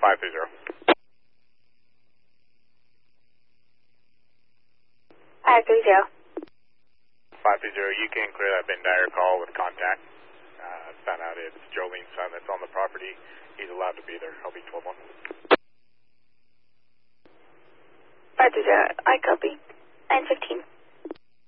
530. 530. 530, you can clear that Ben Dyer call with contact. Found out it's Jolene's son that's on the property. He's allowed to be there. I'll be 12-1. 530, I copy. 915.